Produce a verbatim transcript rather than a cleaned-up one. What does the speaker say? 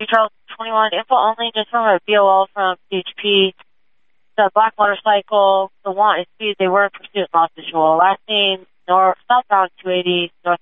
Charles twenty-one, info only, just from a B O L from C H P. The black motorcycle, the want is speed, they were in pursuit, lost visual. Last name, north, southbound two eighty, north